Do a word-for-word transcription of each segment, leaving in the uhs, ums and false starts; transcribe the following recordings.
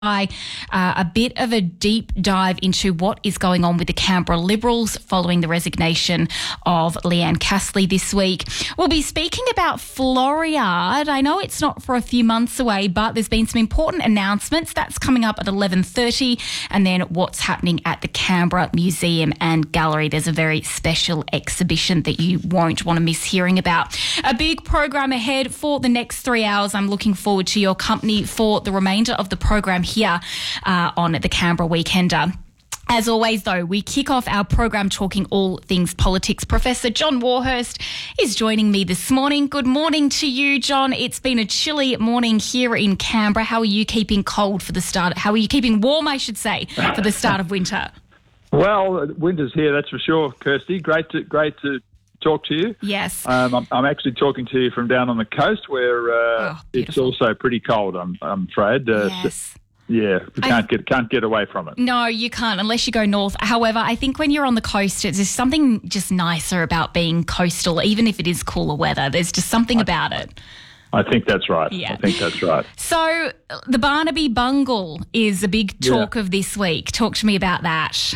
Uh, a bit of a deep dive into what is going on with the Canberra Liberals following the resignation of Leanne Castley this week. We'll be speaking about Floriade. I know it's not for a few months away, but there's been some important announcements. That's coming up at eleven thirty, and then what's happening at the Canberra Museum and Gallery. There's a very special exhibition that you won't want to miss hearing about. A big program ahead for the next three hours. I'm looking forward to your company for the remainder of the program here uh, on the Canberra Weekender. As always, though, we kick off our program talking all things politics. Professor John Warhurst is joining me this morning. Good morning to you, John. It's been a chilly morning here in Canberra. How are you keeping cold for the start? How are you keeping warm, I should say, for the start of winter? Well, winter's here, that's for sure, Kirsty. Great to great to talk to you. Yes. Um, I'm, I'm actually talking to you from down on the coast where uh, oh, it's also pretty cold, I'm, I'm afraid. Uh, yes. So, yeah, we can't I, get can't get away from it. No, you can't unless you go north. However, I think when you're on the coast, it's just something just nicer about being coastal, even if it is cooler weather. There's just something I, about it. I think that's right. Yeah. I think that's right. So the Barnaby Bungle is a big talk yeah. of this week. Talk to me about that.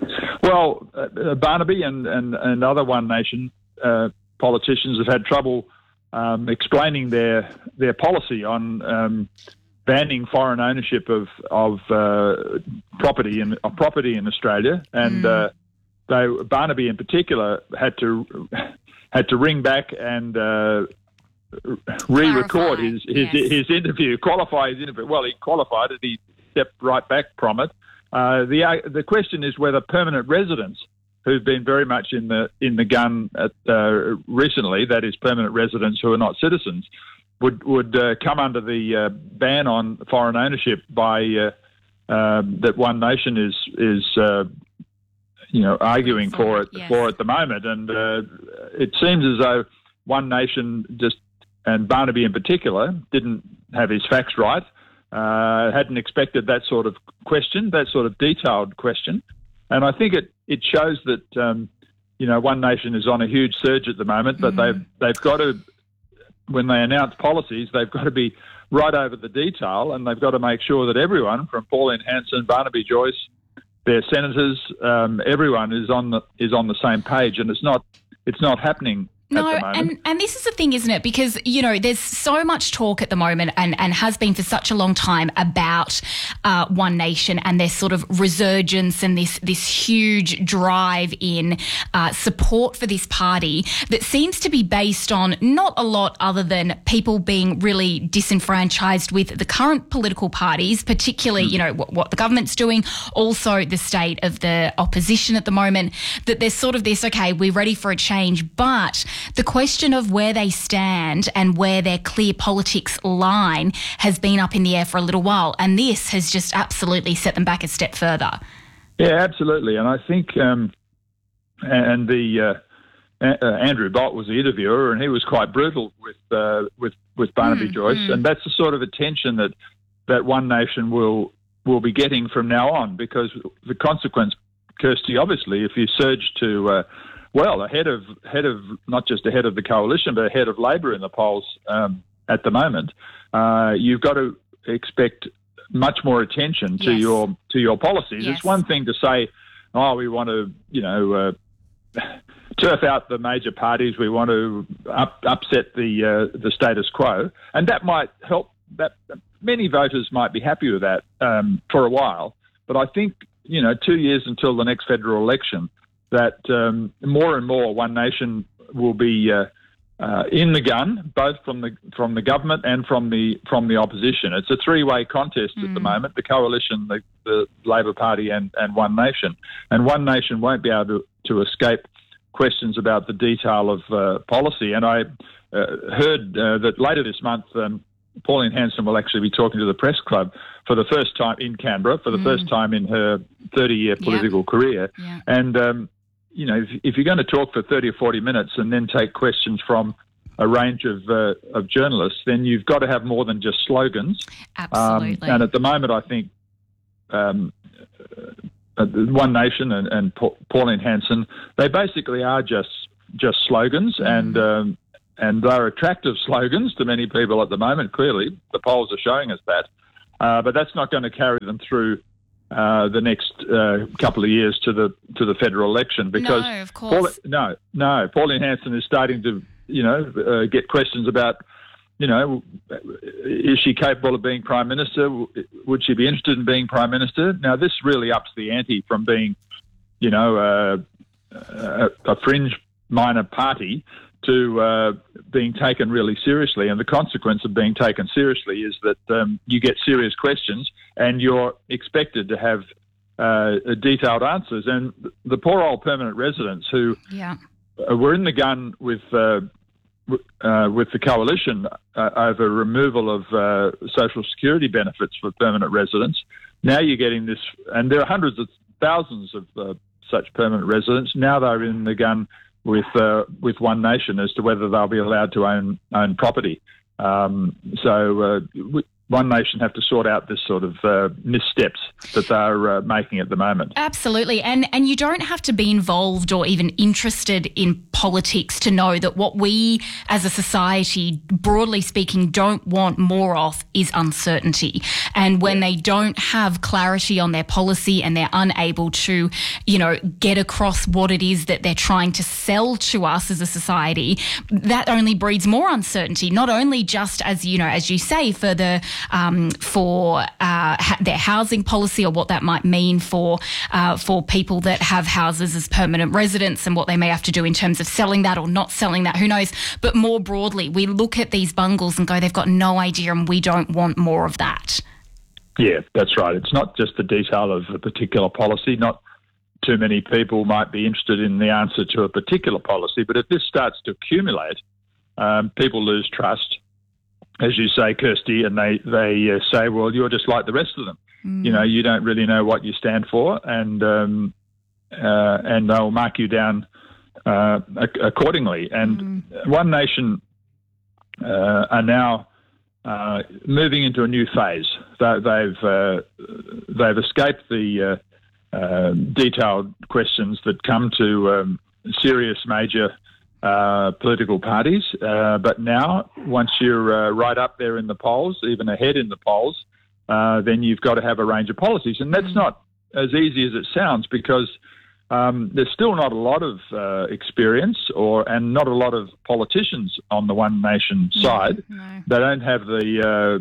Well, uh, Barnaby and, and, and other One Nation uh, politicians have had trouble um, explaining their their policy on um, banning foreign ownership of of uh, property in of property in Australia, and mm. uh, they Barnaby in particular had to had to ring back and uh, re-record Clarify. his his, yes. his interview, qualify his interview. Well, he qualified it. He stepped right back from it. Uh, the uh, the question is whether permanent residents who've been very much in the in the gun at, uh, recently, that is, permanent residents who are not citizens, would would uh, come under the uh, ban on foreign ownership by uh, uh, that One Nation is is uh, you know arguing for it yes. for at the moment, and uh, it seems as though One Nation just and Barnaby in particular didn't have his facts right. Uh, hadn't expected that sort of question, that sort of detailed question. And I think it, it shows that, um, you know, One Nation is on a huge surge at the moment, but mm-hmm. they've they've got to, when they announce policies, they've got to be right over the detail, and they've got to make sure that everyone, from Pauline Hanson, Barnaby Joyce, their senators, um, everyone is on the is on the same page, and it's not it's not happening. No, and, and this is the thing, isn't it? Because, you know, there's so much talk at the moment and, and has been for such a long time about uh, One Nation and their sort of resurgence and this this huge drive in uh, support for this party that seems to be based on not a lot other than people being really disenfranchised with the current political parties, particularly, mm. you know, what, what the government's doing, also the state of the opposition at the moment, that there's sort of this, okay, we're ready for a change, but the question of where they stand and where their clear politics line has been up in the air for a little while, and this has just absolutely set them back a step further. Yeah, absolutely, and I think, um, and the uh, uh, Andrew Bolt was the interviewer, and he was quite brutal with uh, with with Barnaby mm, Joyce, mm. and that's the sort of attention that that One Nation will will be getting from now on, because the consequence, Kirsty, obviously, if you surge to uh, Well, ahead of ahead of not just ahead of the coalition, but ahead of Labor in the polls um, at the moment, uh, you've got to expect much more attention to yes. your to your policies. Yes. It's one thing to say, "Oh, we want to, you know, uh, turf out the major parties. We want to up, upset the uh, the status quo," and that might help. That many voters might be happy with that um, for a while. But I think, you know, two years until the next federal election, that um, more and more One Nation will be uh, uh, in the gun, both from the from the government and from the from the opposition. It's a three-way contest mm. at the moment: the coalition, the, the Labor Party, and, and One Nation. And One Nation won't be able to, to escape questions about the detail of uh, policy. And I uh, heard uh, that later this month, um, Pauline Hanson will actually be talking to the Press Club for the first time in Canberra, for the mm. first time in her thirty-year political yeah. career. Yeah. And um, you know, if, if you're going to talk for thirty or forty minutes and then take questions from a range of uh, of journalists, then you've got to have more than just slogans. Absolutely. Um, and at the moment, I think um, uh, One Nation and, and pa- Pauline Hanson, they basically are just just slogans, mm. and um, and they're attractive slogans to many people at the moment. Clearly, the polls are showing us that. uh, but that's not going to carry them through uh, the next uh, couple of years to the to the federal election because no, of course. Paul, no, no, Pauline Hanson is starting to you know uh, get questions about. You know, is she capable of being Prime Minister? Would she be interested in being Prime Minister? Now, this really ups the ante from being, you know, uh, a, a fringe minor party to uh, being taken really seriously. And the consequence of being taken seriously is that um, you get serious questions and you're expected to have uh, detailed answers. And the poor old permanent residents who yeah. were in the gun with... Uh, Uh, with the coalition uh, over removal of uh, social security benefits for permanent residents. Now you're getting this, and there are hundreds of thousands of uh, such permanent residents. Now they're in the gun with uh, with One Nation as to whether they'll be allowed to own own property. Um, so uh, we, One Nation have to sort out this sort of uh, missteps that they're uh, making at the moment. Absolutely. And and you don't have to be involved or even interested in politics to know that what we as a society, broadly speaking, don't want more of is uncertainty. And when they don't have clarity on their policy and they're unable to, you know, get across what it is that they're trying to sell to us as a society, that only breeds more uncertainty, not only just as, you know, as you say, for the Um, for uh, ha- their housing policy or what that might mean for uh, for people that have houses as permanent residents and what they may have to do in terms of selling that or not selling that, who knows. But more broadly, we look at these bungles and go, they've got no idea and we don't want more of that. Yeah, that's right. It's not just the detail of a particular policy. Not too many people might be interested in the answer to a particular policy, but if this starts to accumulate, um, people lose trust. As you say, Kirsty, and they, they uh, say, well, you're just like the rest of them. Mm. You know, you don't really know what you stand for, and um, uh, and they'll mark you down uh, accordingly. And mm. One Nation uh, are now uh, moving into a new phase. They, they've uh, they've escaped the uh, uh, detailed questions that come to um, serious major Uh, political parties, uh, but now once you're uh, right up there in the polls, even ahead in the polls, uh, then you've got to have a range of policies, and that's not as easy as it sounds because um, there's still not a lot of uh, experience or and not a lot of politicians on the One Nation side. No, no. They don't have the uh,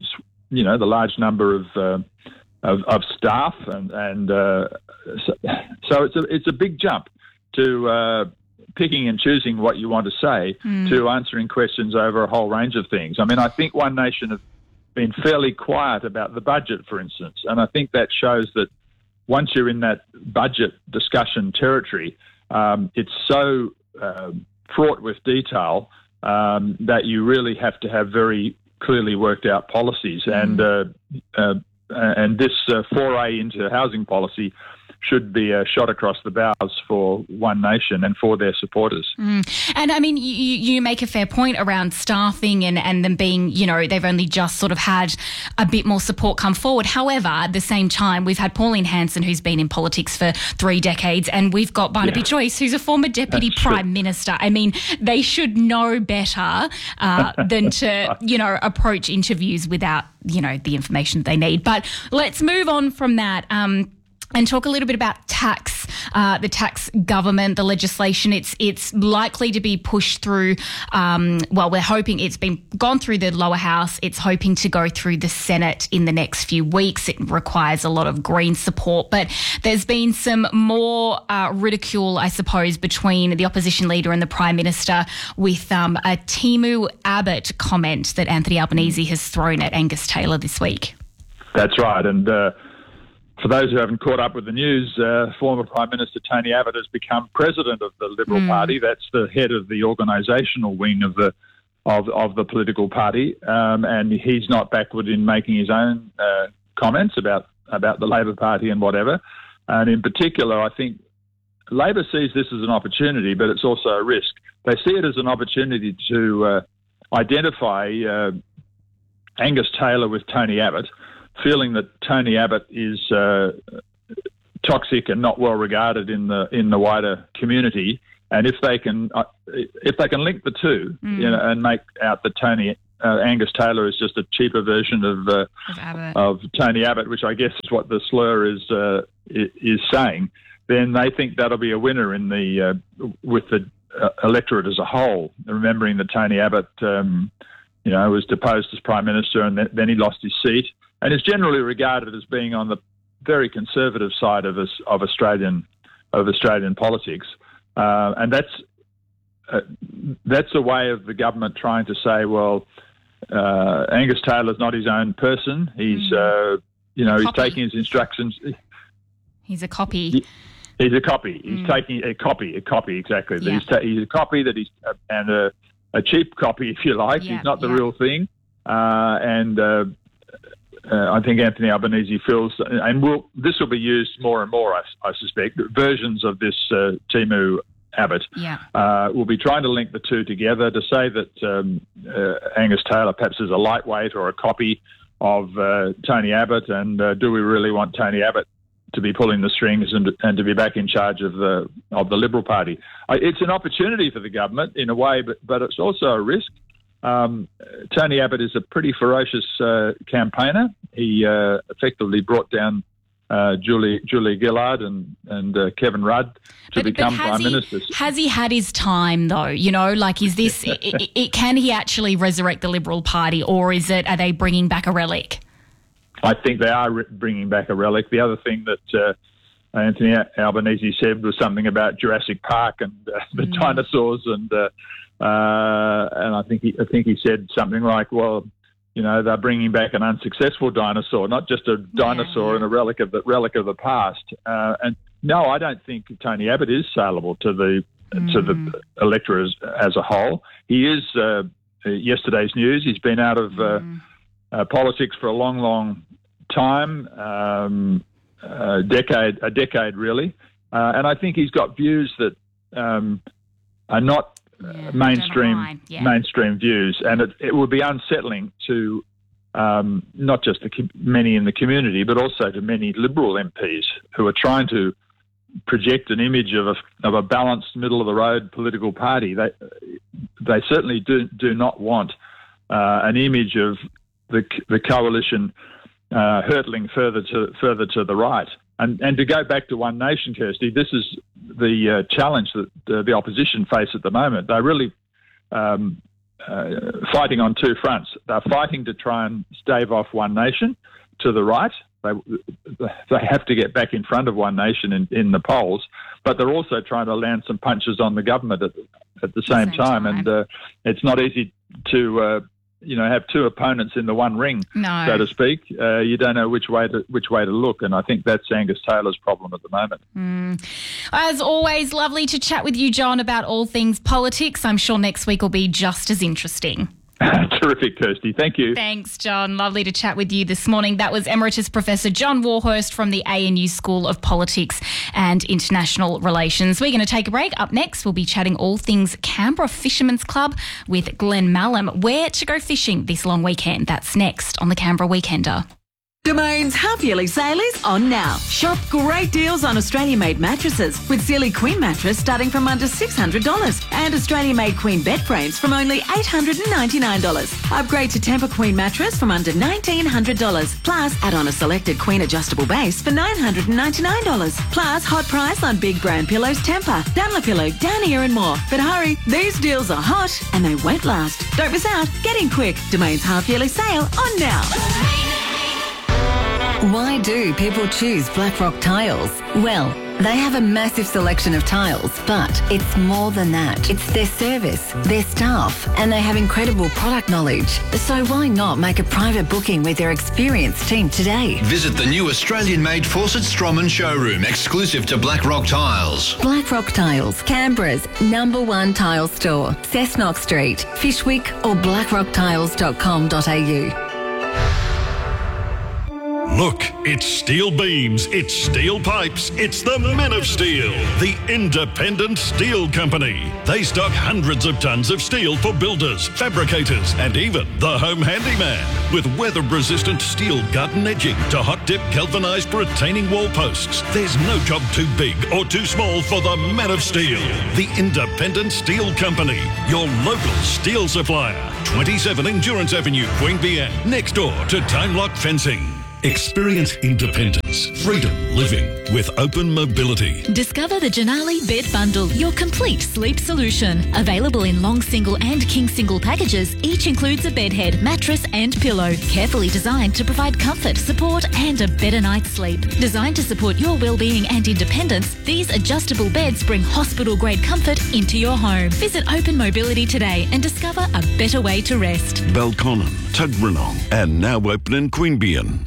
you know the large number of uh, of, of staff, and and uh, so, so it's a it's a big jump to. Uh, picking and choosing what you want to say mm. to answering questions over a whole range of things. I mean, I think One Nation have been fairly quiet about the budget, for instance, and I think that shows that once you're in that budget discussion territory, um, it's so uh, fraught with detail um, that you really have to have very clearly worked out policies. Mm. And uh, uh, and this uh, foray into housing policy should be a shot across the bows for One Nation and for their supporters. Mm. And I mean, you, you make a fair point around staffing and, and them being, you know, they've only just sort of had a bit more support come forward. However, at the same time, we've had Pauline Hanson, who's been in politics for three decades, and we've got Barnaby yeah. Joyce, who's a former Deputy That's Prime true. Minister. I mean, they should know better uh, than to, you know, approach interviews without, you know, the information they need. But let's move on from that. Um, And talk a little bit about tax, uh, the tax government, the legislation. It's it's likely to be pushed through. Um, well, we're hoping it's been gone through the lower house. It's hoping to go through the Senate in the next few weeks. It requires a lot of Green support, but there's been some more uh, ridicule, I suppose, between the opposition leader and the Prime Minister with um, a Timu Abbott comment that Anthony Albanese has thrown at Angus Taylor this week. That's right, and. Uh For those who haven't caught up with the news, uh, former Prime Minister Tony Abbott has become president of the Liberal mm. Party. That's the head of the organisational wing of the of, of the political party, um, and he's not backward in making his own uh, comments about about the Labor Party and whatever. And in particular, I think Labor sees this as an opportunity, but it's also a risk. They see it as an opportunity to uh, identify uh, Angus Taylor with Tony Abbott, feeling that Tony Abbott is uh, toxic and not well regarded in the in the wider community, and if they can uh, if they can link the two, mm. you know, and make out that Tony uh, Angus Taylor is just a cheaper version of uh, of, Abbott. of Tony Abbott, which I guess is what the slur is uh, is saying, then they think that'll be a winner in the uh, with the uh, electorate as a whole. Remembering that Tony Abbott, um, you know, was deposed as Prime Minister and then he lost his seat, and is generally regarded as being on the very conservative side of us, of Australian of Australian politics, uh, and that's uh, that's a way of the government trying to say, well, uh, Angus Taylor's not his own person. He's, mm. uh, you know, copy. he's taking his instructions. He's a copy. He, he's a copy. He's mm. taking a copy. A copy, exactly. Yeah. He's, ta- he's a copy that he's uh, and a, a cheap copy, if you like. Yeah, he's not the yeah. real thing, uh, and. Uh, Uh, I think Anthony Albanese feels, and will this will be used more and more, I, I suspect, versions of this uh, Timu Abbott yeah. uh, will be trying to link the two together to say that um, uh, Angus Taylor perhaps is a lightweight or a copy of uh, Tony Abbott, and uh, do we really want Tony Abbott to be pulling the strings and, and to be back in charge of the of the Liberal Party? Uh, it's an opportunity for the government in a way, but, but it's also a risk. Um, Tony Abbott is a pretty ferocious uh, campaigner. He uh, effectively brought down uh, Julie Julie Gillard and and uh, Kevin Rudd to but, become but prime he, ministers. Has he had his time though? You know, like is this? it, it, can he actually resurrect the Liberal Party, or is it? Are they bringing back a relic? I think they are re- bringing back a relic. The other thing that uh, Anthony Albanese said was something about Jurassic Park and uh, the mm. dinosaurs and. Uh, Uh, and I think he, I think he said something like, "Well, you know, they're bringing back an unsuccessful dinosaur, not just a dinosaur yeah. and a relic of the relic of the past." Uh, and no, I don't think Tony Abbott is saleable to the mm. to the electorate as, as a whole. He is uh, yesterday's news. He's been out of uh, mm. uh, politics for a long, long time, um, a decade, a decade really, uh, and I think he's got views that um, are not. Yeah, mainstream yeah. mainstream views, and it, it would be unsettling to um, not just the many in the community, but also to many Liberal M Ps who are trying to project an image of a of a balanced, middle of the road political party. They they certainly do do not want uh, an image of the the coalition uh, hurtling further to further to the right. And, and to go back to One Nation, Kirsty, this is the uh, challenge that uh, the opposition face at the moment. They're really um, uh, fighting on two fronts. They're fighting to try and stave off One Nation to the right. They they have to get back in front of One Nation in, in the polls, but they're also trying to land some punches on the government at, at the same, same time. time. And uh, it's not easy to... Uh, you know, have two opponents in the one ring, no. so to speak. Uh, you don't know which way to which way to look, and I think that's Angus Taylor's problem at the moment. Mm. As always, lovely to chat with you, John, about all things politics. I'm sure next week will be just as interesting. Terrific, Kirsty. Thank you. Thanks, John. Lovely to chat with you this morning. That was Emeritus Professor John Warhurst from the A N U School of Politics and International Relations. We're going to take a break. Up next, we'll be chatting all things Canberra Fishermen's Club with Glenn Mallam. Where to go fishing this long weekend? That's next on the Canberra Weekender. Domain's half-yearly sale is on now. Shop great deals on Australian-made mattresses with Sealy Queen mattress starting from under six hundred dollars and Australian-made Queen bed frames from only eight hundred ninety-nine dollars. Upgrade to Tempur Queen mattress from under nineteen hundred dollars. Plus, add on a selected Queen adjustable base for nine hundred ninety-nine dollars. Plus, hot price on big brand pillows Tempur, Dunlopillow, Down Here and more. But hurry, these deals are hot and they won't last. Don't miss out. Get in quick. Domain's half-yearly sale on now. Why do people choose Blackrock Tiles? Well, they have a massive selection of tiles, but it's more than that. It's their service, their staff, and they have incredible product knowledge. So why not make a private booking with their experienced team today? Visit the new Australian-made Fawcett Stroman showroom exclusive to Blackrock Tiles. Blackrock Tiles, Canberra's number one tile store. Cessnock Street, Fishwick or blackrock tiles dot com dot a u. Look, it's steel beams, it's steel pipes, it's the Men of Steel, the independent steel company. They stock hundreds of tons of steel for builders, fabricators, and even the home handyman. With weather-resistant steel gut and edging to hot-dip galvanised retaining wall posts, there's no job too big or too small for the Men of Steel, the independent steel company, your local steel supplier. twenty-seven Endurance Avenue, Queanbeyan, next door to Time Lock Fencing. Experience independence, freedom living with Open Mobility. Discover the Janali Bed Bundle, your complete sleep solution. Available in long single and king single packages, each includes a bed head, mattress and pillow. Carefully designed to provide comfort, support and a better night's sleep. Designed to support your well-being and independence, these adjustable beds bring hospital-grade comfort into your home. Visit Open Mobility today and discover a better way to rest. Belconnen, Tuggeranong, and now open in Queanbeyan.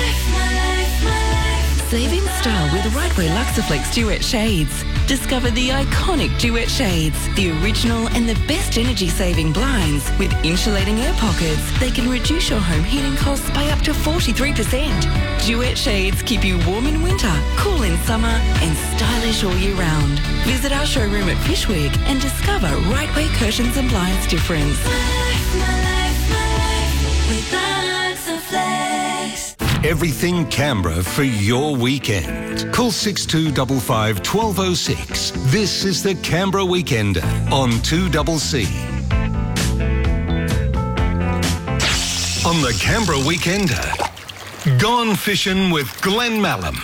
Save in style with Rightway Luxaflex Duet Shades. Discover the iconic Duet Shades, the original and the best energy-saving blinds with insulating air pockets. They can reduce your home heating costs by up to forty-three percent. Duet Shades keep you warm in winter, cool in summer and stylish all year round. Visit our showroom at Fishwick and discover Rightway Curtains and Blinds difference. My life, my life, my life with Luxaflex. Everything Canberra for your weekend. Call six two five five, one two zero six. This is the Canberra Weekender on two C C. On the Canberra Weekender, Gone Fishing with Glenn Mallam.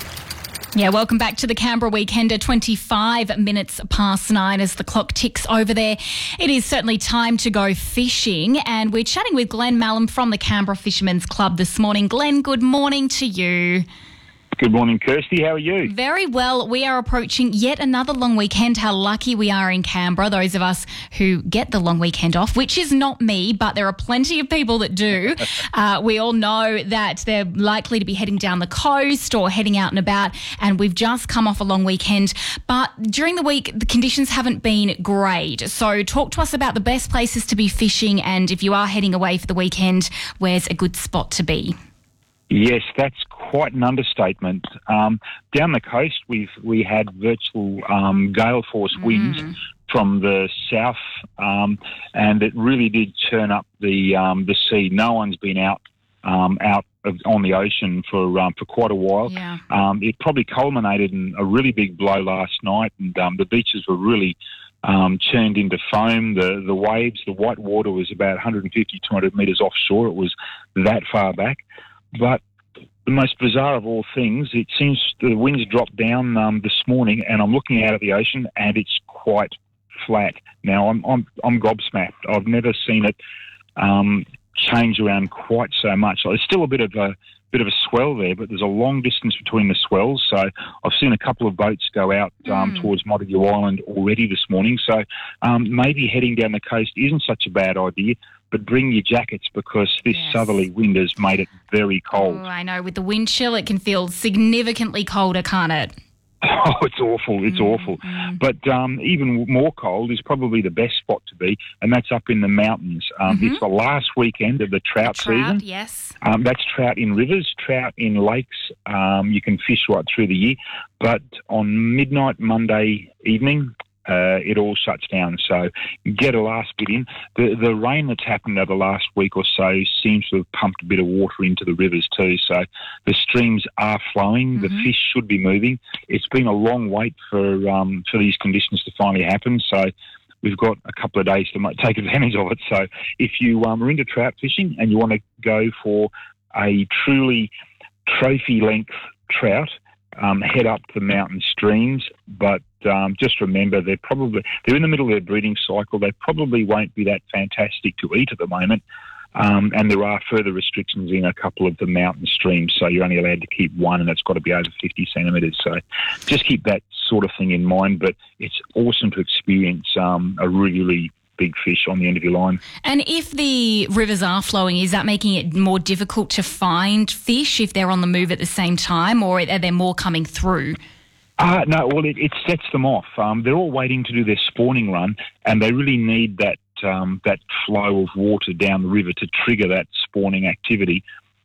Yeah, welcome back to the Canberra Weekender, twenty-five minutes past nine as the clock ticks over there. It is certainly time to go fishing, and we're chatting with Glenn Mallam from the Canberra Fishermen's Club this morning. Glenn, good morning to you. Good morning, Kirsty. How are you? Very well. We are approaching yet another long weekend. How lucky we are in Canberra, those of us who get the long weekend off, which is not me, but there are plenty of people that do. uh, we all know that they're likely to be heading down the coast or heading out and about, and we've just come off a long weekend. But during the week, the conditions haven't been great. So talk to us about the best places to be fishing, and if you are heading away for the weekend, where's a good spot to be? Yes, that's quite an understatement. Um, down the coast, we've we had virtual um, gale force winds mm. from the south, um, and it really did churn up the um, the sea. No one's been out um, out of, on the ocean for um, for quite a while. Yeah. Um, it probably culminated in a really big blow last night, and um, the beaches were really um, churned into foam. The the waves, the white water was about one hundred fifty, two hundred metres offshore. It was that far back. But the most bizarre of all things, it seems the winds dropped down um, this morning, and I'm looking out at the ocean, and it's quite flat. Now, I'm I'm, I'm gobsmacked. I've never seen it um, change around quite so much. There's still a bit of a bit of a swell there, but there's a long distance between the swells. So I've seen a couple of boats go out um, mm. towards Montague Island already this morning. So um, maybe heading down the coast isn't such a bad idea. But bring your jackets because this yes. southerly wind has made it very cold. Oh, I know. With the wind chill, it can feel significantly colder, can't it? Oh, it's awful. It's mm, awful. Mm. But um, even more cold is probably the best spot to be, and that's up in the mountains. Um, mm-hmm. It's the last weekend of the trout, the trout season. Yes. Um, that's trout in rivers, trout in lakes. Um, you can fish right through the year. But on midnight Monday evening, Uh, it all shuts down, so get a last bit in. The the rain that's happened over the last week or so seems to have pumped a bit of water into the rivers too, so the streams are flowing, mm-hmm. the fish should be moving. It's been a long wait for um, for these conditions to finally happen, so we've got a couple of days to take advantage of it. So if you um, are into trout fishing and you want to go for a truly trophy-length trout, Um, head up the mountain streams, but um, just remember they're probably they're in the middle of their breeding cycle. They probably won't be that fantastic to eat at the moment, um, and there are further restrictions in a couple of the mountain streams. So you're only allowed to keep one, and it's got to be over fifty centimetres. So just keep that sort of thing in mind. But it's awesome to experience um, a really, really big fish on the end of your line. And if the rivers are flowing, is that making it more difficult to find fish if they're on the move at the same time, or are there more coming through? Uh, no, well, it, it sets them off. Um, they're all waiting to do their spawning run, and they really need that um, that flow of water down the river to trigger that spawning activity.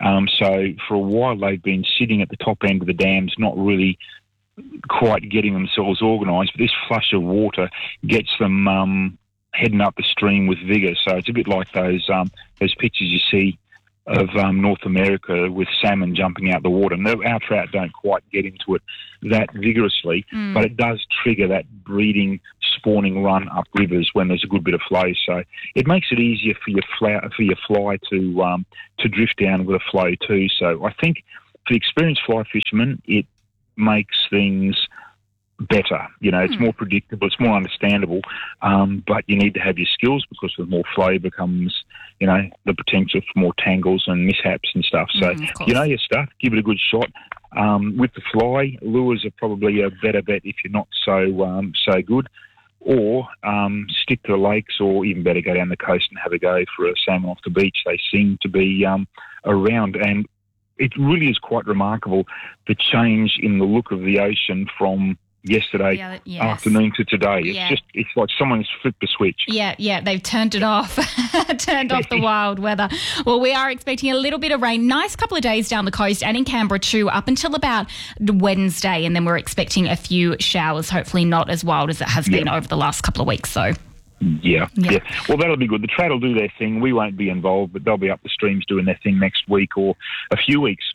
Um, so for a while they've been sitting at the top end of the dams, not really quite getting themselves organised. But this flush of water gets them um, heading up the stream with vigour. So it's a bit like those um, those pictures you see of um, North America with salmon jumping out the water. No, our trout don't quite get into it that vigorously, mm. but it does trigger that breeding, spawning run up rivers when there's a good bit of flow. So it makes it easier for your fly, for your fly to um, to drift down with a flow too. So I think for the experienced fly fisherman, it makes things better. You know, it's mm. more predictable, it's more understandable, um, but you need to have your skills because the more flow becomes, you know, the potential for more tangles and mishaps and stuff. So, mm, you know your stuff, give it a good shot. Um, with the fly, lures are probably a better bet if you're not so um, so good, or um, stick to the lakes, or even better, go down the coast and have a go for a salmon off the beach. They seem to be um, around, and it really is quite remarkable, the change in the look of the ocean from yesterday yeah, yes. afternoon to today. It's yeah. just, it's like someone's flipped the switch. Yeah, yeah, they've turned it off, turned off the wild weather. Well, we are expecting a little bit of rain. Nice couple of days down the coast and in Canberra too, up until about Wednesday, and then we're expecting a few showers, hopefully not as wild as it has been yeah. over the last couple of weeks. So. Yeah, yeah, yeah. Well, that'll be good. The trout will do their thing. We won't be involved, but they'll be up the streams doing their thing next week or a few weeks.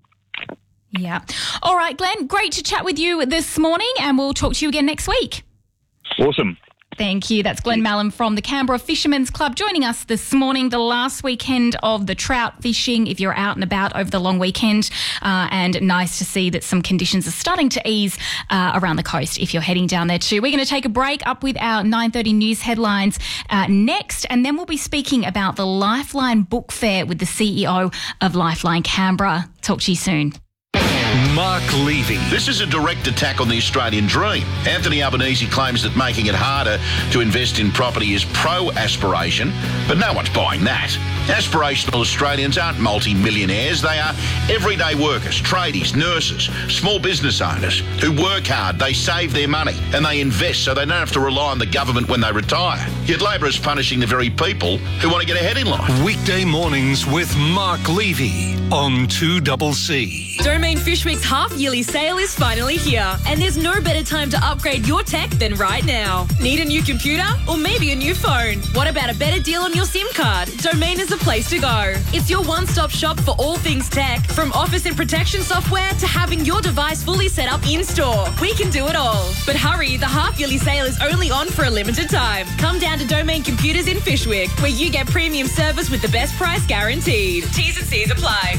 Yeah. All right, Glenn, great to chat with you this morning, and we'll talk to you again next week. Awesome. Thank you. That's Glenn Mallum from the Canberra Fishermen's Club joining us this morning, the last weekend of the trout fishing, if you're out and about over the long weekend. Uh, and nice to see that some conditions are starting to ease uh, around the coast if you're heading down there too. We're going to take a break, up with our nine thirty news headlines uh, next, and then we'll be speaking about the Lifeline Book Fair with the C E O of Lifeline Canberra. Talk to you soon. Mark Levy. This is a direct attack on the Australian dream. Anthony Albanese claims that making it harder to invest in property is pro-aspiration, but no one's buying that. Aspirational Australians aren't multi-millionaires. They are everyday workers, tradies, nurses, small business owners who work hard, they save their money and they invest so they don't have to rely on the government when they retire. Yet Labor is punishing the very people who want to get ahead in life. Weekday mornings with Mark Levy on two C C. Domain Fishwick's half-yearly sale is finally here, and there's no better time to upgrade your tech than right now. Need a new computer or maybe a new phone? What about a better deal on your SIM card? Domain is the place to go. It's your one-stop shop for all things tech, from office and protection software to having your device fully set up in-store. We can do it all. But hurry, the half-yearly sale is only on for a limited time. Come down to Domain Computers in Fishwick, where you get premium service with the best price guaranteed. T's and C's apply.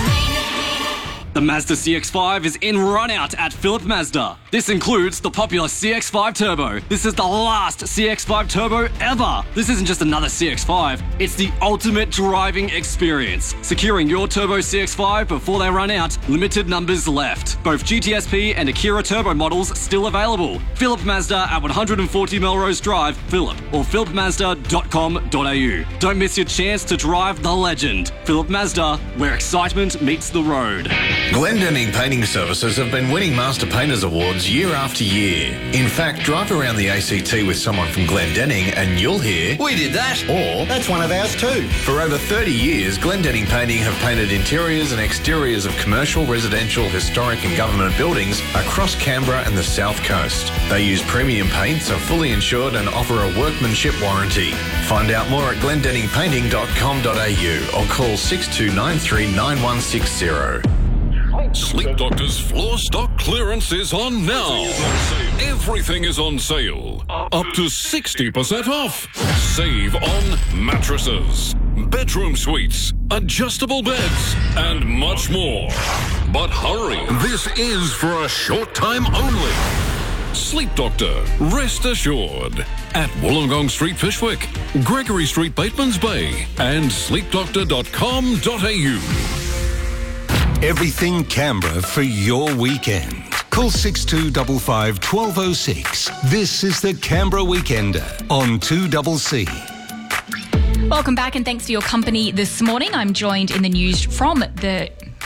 The Mazda C X five is in run-out at Phillip Mazda. This includes the popular C X five Turbo. This is the last C X five Turbo ever. This isn't just another C X five, it's the ultimate driving experience. Securing your Turbo C X five before they run out, limited numbers left. Both G T S P and Akira Turbo models still available. Phillip Mazda at one forty Melrose Drive, Phillip, or phillip mazda dot com dot a u. Don't miss your chance to drive the legend. Phillip Mazda, where excitement meets the road. Glendenning Painting Services have been winning Master Painters Awards year after year. In fact, drive around the A C T with someone from Glendenning and you'll hear, "We did that," or "That's one of ours too." For over thirty years, Glendenning Painting have painted interiors and exteriors of commercial, residential, historic and government buildings across Canberra and the South Coast. They use premium paints, are fully insured and offer a workmanship warranty. Find out more at glendenning painting dot com dot a u or call six two nine three nine one six zero. Sleep Doctor's floor stock clearance is on now. Everything is on sale. Up to sixty percent off. Save on mattresses, bedroom suites, adjustable beds, and much more. But hurry, this is for a short time only. Sleep Doctor, rest assured. At Wollongong Street, Fishwick, Gregory Street, Batemans Bay, and sleep doctor dot com dot a u. Everything Canberra for your weekend. Call six two five five, one two zero six. This is the Canberra Weekender on two C C. Welcome back and thanks for your company this morning. I'm joined in the news from the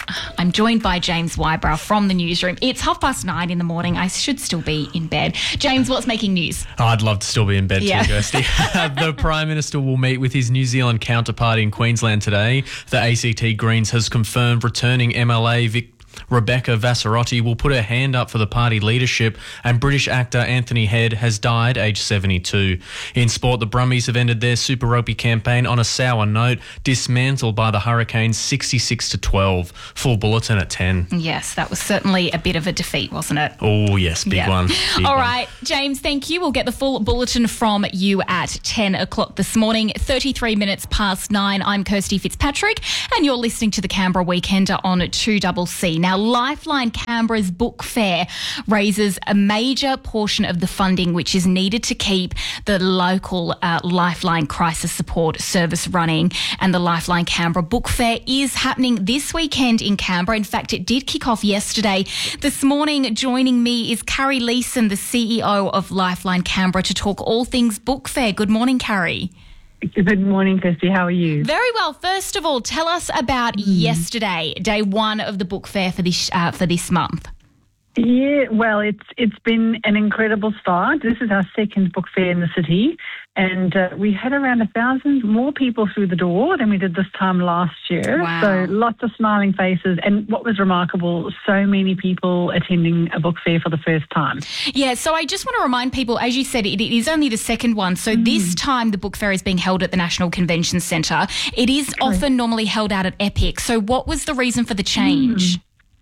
I'm joined by James Wybrow from the newsroom. It's half past nine in the morning. I should still be in bed. James, what's making news? Oh, I'd love to still be in bed Yeah. too, Kirsty. The Prime Minister will meet with his New Zealand counterpart in Queensland today. The A C T Greens has confirmed returning M L A Vic Rebecca Vassarotti will put her hand up for the party leadership, and British actor Anthony Head has died aged seventy-two. In sport, the Brumbies have ended their Super Rugby campaign on a sour note, dismantled by the Hurricanes sixty-six to twelve. Full bulletin at ten. Yes, that was certainly a bit of a defeat, wasn't it? Oh, yes, big Yeah. one. Big All one. right, James, thank you. We'll get the full bulletin from you at ten o'clock this morning, thirty-three minutes past nine. I'm Kirsty Fitzpatrick, and you're listening to the Canberra Weekender on two C C. Now, Lifeline Canberra's book fair raises a major portion of the funding which is needed to keep the local uh, Lifeline Crisis Support Service running. And the Lifeline Canberra Book Fair is happening this weekend in Canberra. In fact, it did kick off yesterday. This morning, joining me is Carrie Leeson, the C E O of Lifeline Canberra, to talk all things book fair. Good morning, Carrie. Good morning, Kirsty. How are you? Very well. First of all, tell us about mm. yesterday, day one of the book fair for this uh, for this month. Yeah, well, it's it's been an incredible start. This is our second book fair in the city, and uh, we had around a thousand more people through the door than we did this time last year. Wow. So lots of smiling faces, and what was remarkable, so many people attending a book fair for the first time. Yeah, so I just want to remind people, as you said, it, it is only the second one. So mm. this time the book fair is being held at the National Convention Centre. It is True. often normally held out at Epic. So what was the reason for the change? Mm.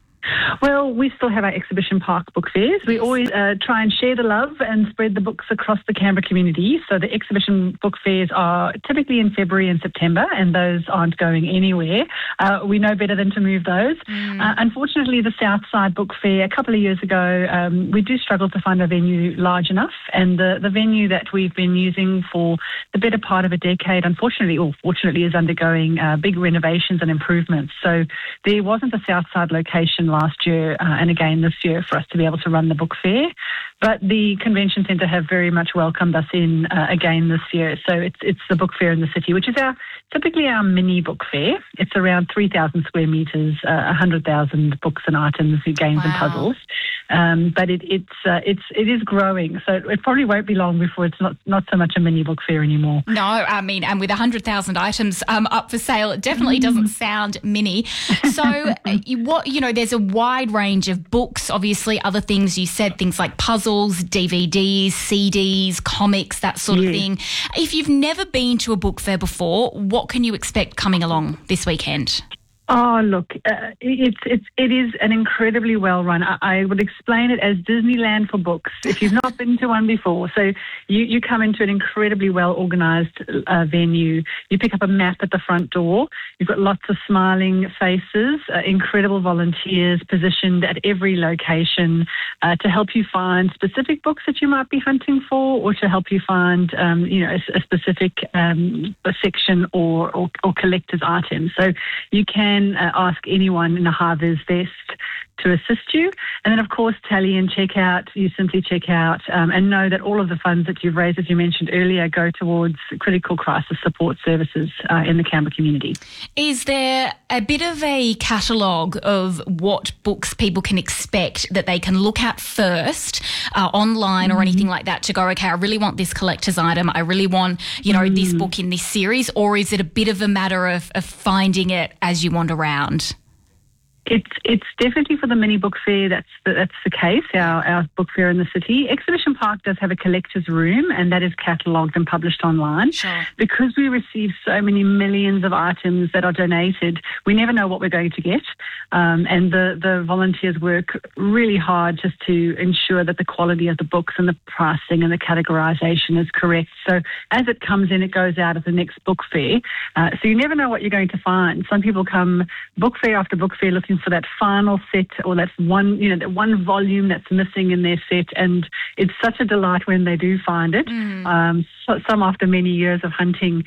Well, we still have our exhibition park book fairs. We always uh, try and share the love and spread the books across the Canberra community. So the exhibition book fairs are typically in February and September, and those aren't going anywhere. Uh, we know better than to move those. Mm. Uh, unfortunately, the Southside Book Fair, a couple of years ago, um, we do struggle to find a venue large enough, and the, the venue that we've been using for the better part of a decade, unfortunately, or fortunately, is undergoing uh, big renovations and improvements. So there wasn't a Southside location last year uh, and again this year for us to be able to run the book fair. But the convention centre have very much welcomed us in uh, again this year. So it's it's the book fair in the city, which is our typically our mini book fair. It's around three thousand square metres, uh, one hundred thousand books and items, games wow. and puzzles. Um, but it, it's uh, it's it is growing, so it probably won't be long before it's not, not so much a mini book fair anymore. No, I mean, and with one hundred thousand items um, up for sale, it definitely mm. doesn't sound mini. So uh, you, what you know, there's a wide range of books. Obviously, other things you said, things like puzzles, D V Ds, C Ds, comics, that sort yeah. of thing. If you've never been to a book fair before, what can you expect coming along this weekend? Oh, look, uh, it's it's it is an incredibly well run. I, I would explain it as Disneyland for books. If you've not been to one before, so you, you come into an incredibly well organised uh, venue. You pick up a map at the front door. You've got lots of smiling faces, uh, incredible volunteers positioned at every location uh, to help you find specific books that you might be hunting for, or to help you find um, you know a, a specific um, a section or, or or collector's item. So you can. Uh, ask anyone in a high-vis vest to assist you. And then, of course, tally and check out. You simply check out um, and know that all of the funds that you've raised, as you mentioned earlier, go towards critical crisis support services uh, in the Canberra community. Is there a bit of a catalogue of what books people can expect that they can look at first uh, online mm-hmm. or anything like that to go, okay, I really want this collector's item. I really want, you know, mm. this book in this series, or is it a bit of a matter of, of finding it as you wander around? It's it's definitely for the mini book fair. That's the, that's the case. Our our book fair in the city. Exhibition Park does have a collector's room, and that is catalogued and published online. Sure. Because we receive so many millions of items that are donated, we never know what we're going to get, um, and the the volunteers work really hard just to ensure that the quality of the books and the pricing and the categorisation is correct. So as it comes in, it goes out at the next book fair. Uh, so you never know what you're going to find. Some people come book fair after book fair looking for that final set or that one, you know, that one volume that's missing in their set, and it's such a delight when they do find it. Mm. Um, so, some after many years of hunting.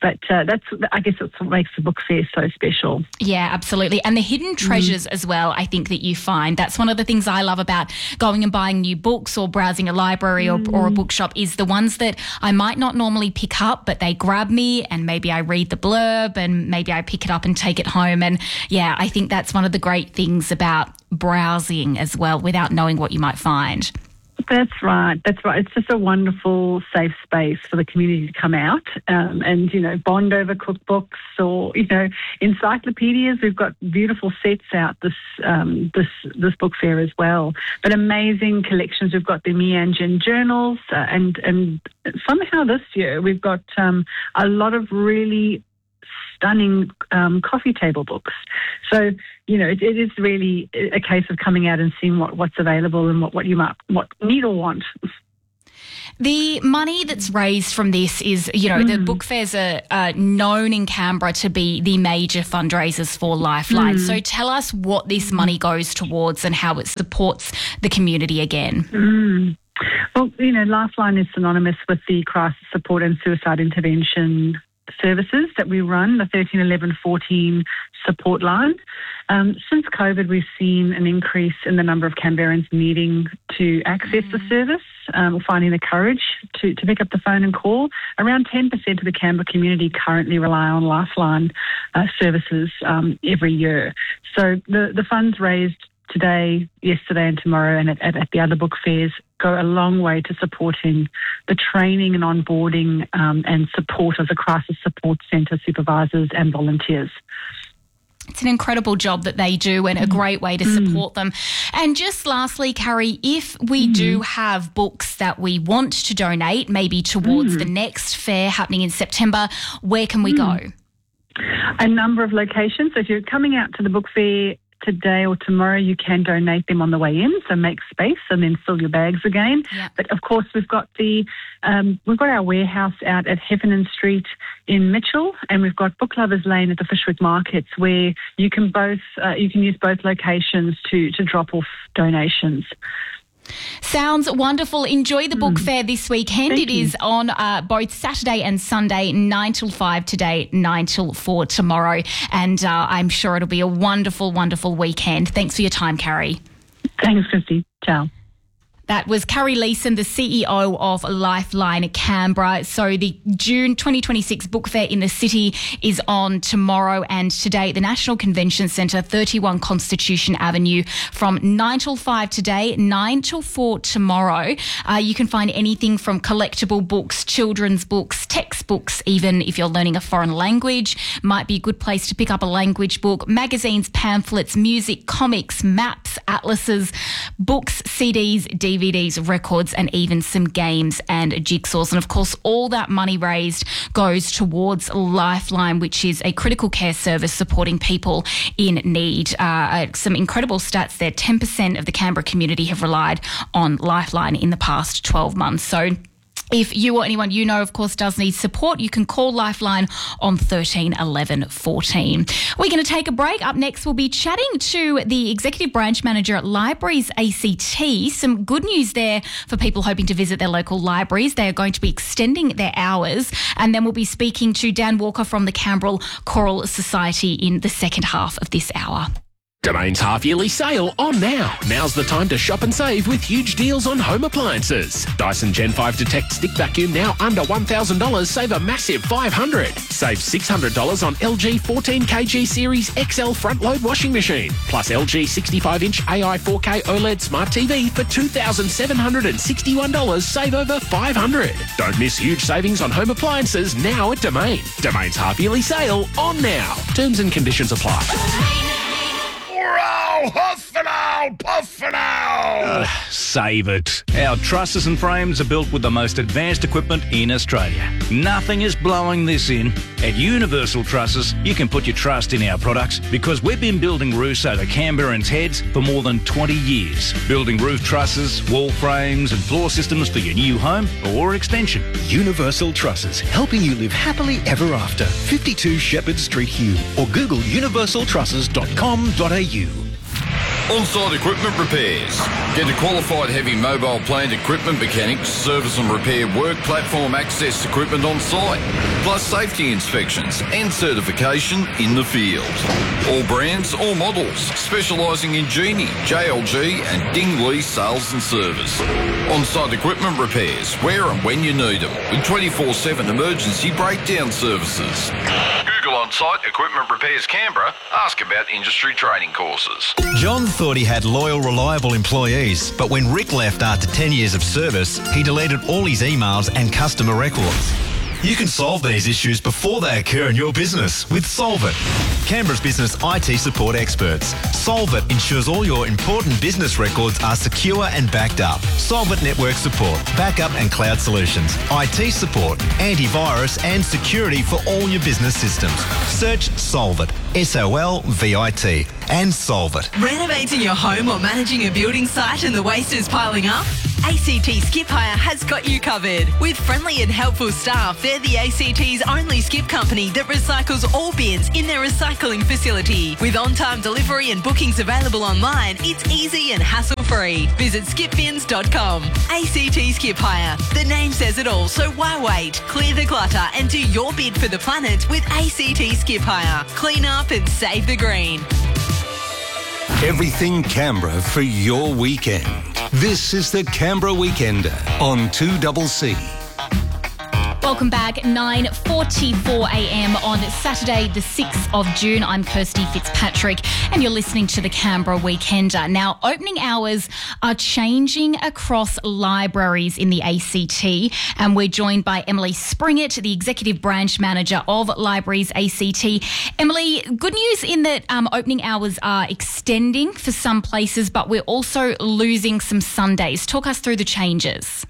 But uh, that's, I guess, that's what makes the book fair so special. Yeah, absolutely. And the hidden treasures mm. as well, I think that you find. That's one of the things I love about going and buying new books or browsing a library or, mm. or a bookshop is the ones that I might not normally pick up, but they grab me and maybe I read the blurb and maybe I pick it up and take it home. And yeah, I think that's one of the great things about browsing as well without knowing what you might find. That's right. That's right. It's just a wonderful, safe space for the community to come out um, and, you know, bond over cookbooks or, you know, encyclopedias. We've got beautiful sets out this um, this this book fair as well. But amazing collections. We've got the Meanjin journals uh, and and somehow this year we've got um, a lot of really stunning um, coffee table books. So, you know, it, it is really a case of coming out and seeing what, what's available and what, what you might what need or want. The money that's raised from this is, you know, mm. the book fairs are uh, known in Canberra to be the major fundraisers for Lifeline. Mm. So tell us what this money goes towards and how it supports the community again. Mm. Well, you know, Lifeline is synonymous with the crisis support and suicide intervention services that we run, the thirteen eleven fourteen support line. Um, since COVID, we've seen an increase in the number of Canberrans needing to access the service, um, finding the courage to, to pick up the phone and call. Around ten percent of the Canberra community currently rely on Lifeline uh, services um, every year. So the, the funds raised today, yesterday and tomorrow and at, at, at the other book fairs go a long way to supporting the training and onboarding um, and support of the crisis support centre supervisors and volunteers. It's an incredible job that they do and a great way to support mm. them. And just lastly, Carrie, if we mm. do have books that we want to donate, maybe towards mm. the next fair happening in September, where can we mm. go? A number of locations. So if you're coming out to the book fair today or tomorrow, you can donate them on the way in, so make space and then fill your bags again. Yeah. But of course, we've got the um, we've got our warehouse out at Heffernan Street in Mitchell, and we've got Book Lovers Lane at the Fyshwick Markets, where you can both uh, you can use both locations to to drop off donations. Sounds wonderful. Enjoy the book mm. fair this weekend. Thank it you. is on uh, both Saturday and Sunday, nine till five today, nine till four tomorrow. And uh, I'm sure it'll be a wonderful, wonderful weekend. Thanks for your time, Carrie. Thanks, Christy. Ciao. That was Carrie Leeson, the C E O of Lifeline Canberra. So the June twenty twenty-six book fair in the city is on tomorrow and today at the National Convention Centre, thirty-one Constitution Avenue, from nine till five today, nine till four tomorrow. Uh, you can find anything from collectible books, children's books, textbooks, even if you're learning a foreign language. Might be a good place to pick up a language book, magazines, pamphlets, music, comics, maps, atlases, books, C Ds, D V Ds, records, and even some games and jigsaws. And of course, all that money raised goes towards Lifeline, which is a critical care service supporting people in need. Uh, some incredible stats there. ten percent of the Canberra community have relied on Lifeline in the past twelve months. So if you or anyone you know, of course, does need support, you can call Lifeline on thirteen eleven fourteen. We're going to take a break. Up next, we'll be chatting to the Executive Branch Manager at Libraries A C T. Some good news there for people hoping to visit their local libraries. They are going to be extending their hours. And then we'll be speaking to Dan Walker from the Canberra Choral Society in the second half of this hour. Domain's half-yearly sale on now. Now's the time to shop and save with huge deals on home appliances. Dyson Gen five Detect Stick Vacuum now under one thousand dollars, save a massive five hundred dollars. Save six hundred dollars on L G fourteen kilogram Series X L front-load washing machine. Plus L G sixty-five inch A I four K OLED Smart T V for two thousand seven hundred sixty-one dollars, save over five hundred dollars. Don't miss huge savings on home appliances now at Domain. Domain's half-yearly sale on now. Terms and conditions apply. Hurrah! Huff and owl! Puff and owl! Uh, save it. Our trusses and frames are built with the most advanced equipment in Australia. Nothing is blowing this in. At Universal Trusses, you can put your trust in our products because we've been building roofs over Canberrans' heads for more than twenty years. Building roof trusses, wall frames and floor systems for your new home or extension. Universal Trusses, helping you live happily ever after. fifty-two Shepherd Street, Hume, or Google universal trusses dot com dot a u. On-site equipment repairs. Get a qualified heavy mobile plant equipment mechanic to service and repair work platform access equipment on site, plus safety inspections and certification in the field. All brands, all models, specialising in Genie, J L G and Dingley sales and service. On-site equipment repairs, where and when you need them, with twenty-four seven emergency breakdown services. Google On-site Equipment Repairs Canberra. Ask about industry training courses. John thought he had loyal, reliable employees, but when Rick left after ten years of service, he deleted all his emails and customer records. You can solve these issues before they occur in your business with Solvit, Canberra's business I T support experts. Solvit ensures all your important business records are secure and backed up. Solvit network support, backup and cloud solutions, I T support, antivirus and security for all your business systems. Search Solvit, S O L V I T, and Solvit. Renovating your home or managing a building site and the waste is piling up? A C T Skip Hire has got you covered. With friendly and helpful staff, they're the A C T's only skip company that recycles all bins in their recycling facility. With on-time delivery and bookings available online, it's easy and hassle-free. Visit skip bins dot com. A C T Skip Hire. The name says it all, so why wait? Clear the clutter and do your bid for the planet with A C T Skip Hire. Clean up and save the green. Everything Canberra for your weekend. This is the Canberra Weekender on two C C. Welcome back, nine forty-four a m on Saturday the sixth of June. I'm Kirsty Fitzpatrick and you're listening to the Canberra Weekender. Now, opening hours are changing across libraries in the A C T and we're joined by Emily Springett, the Executive Branch Manager of Libraries A C T. Emily, good news in that um, opening hours are extending for some places, but we're also losing some Sundays. Talk us through the changes.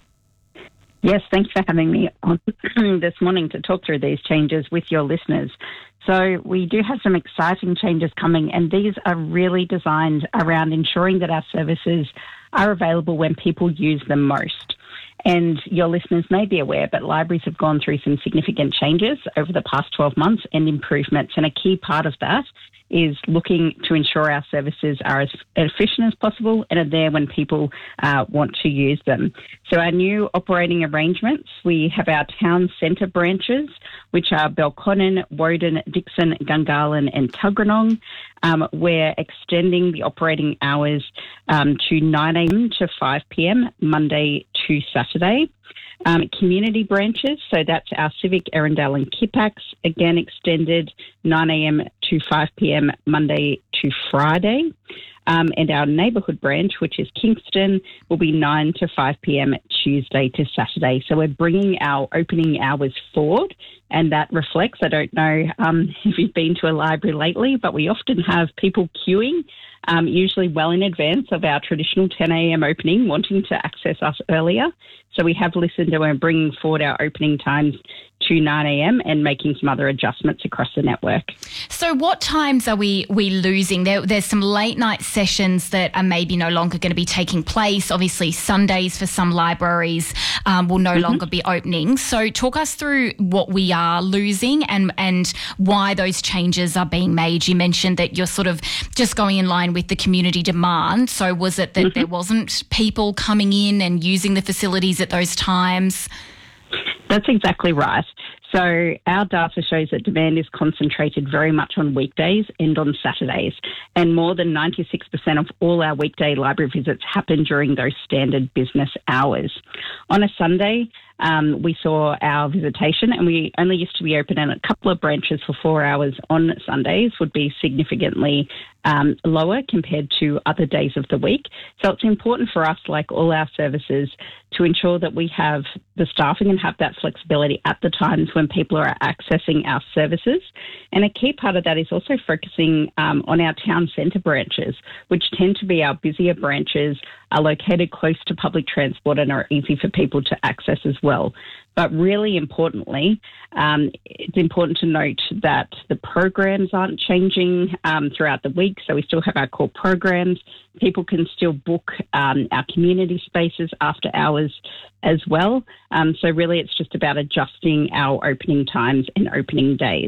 Yes, thanks for having me on this morning to talk through these changes with your listeners. So we do have some exciting changes coming, and these are really designed around ensuring that our services are available when people use them most. And your listeners may be aware, but libraries have gone through some significant changes over the past twelve months and improvements, and a key part of that is looking to ensure our services are as efficient as possible and are there when people uh, want to use them. So our new operating arrangements, we have our town centre branches, which are Belconnen, Woden, Dixon, Gungahlin and Tuggeranong. Um, we're extending the operating hours um, to nine a m to five p m, Monday to Saturday. Um, community branches, so that's our Civic, Erindale and Kippax, again extended nine a m to five p m, Monday to Friday. Um, and our neighbourhood branch, which is Kingston, will be nine to five p m, Tuesday to Saturday. So we're bringing our opening hours forward, and that reflects, I don't know um, if you've been to a library lately, but we often have people queuing, um, usually well in advance of our traditional ten a m opening, wanting to access us earlier. So we have listened and we're bringing forward our opening times to nine a m and making some other adjustments across the network. So what times are we we losing? There, there's some late night sessions that are maybe no longer going to be taking place. Obviously, Sundays for some libraries um, will no mm-hmm. longer be opening. So talk us through what we are losing and, and why those changes are being made. You mentioned that you're sort of just going in line with the community demand. So was it that mm-hmm. there wasn't people coming in and using the facilities at those times? That's exactly right. So our data shows that demand is concentrated very much on weekdays and on Saturdays, and more than ninety-six percent of all our weekday library visits happen during those standard business hours. On a Sunday, um, we saw our visitation, and we only used to be open in a couple of branches for four hours on Sundays, would be significantly um, lower compared to other days of the week. So it's important for us, like all our services, to ensure that we have the staffing and have that flexibility at the times when people are accessing our services. And a key part of that is also focusing um, on our town centre branches, which tend to be our busier branches, are located close to public transport and are easy for people to access as well. But really importantly, um, it's important to note that the programs aren't changing um, throughout the week. So we still have our core programs. People can still book um, our community spaces after hours as well. Um, so really it's just about adjusting our opening times and opening days.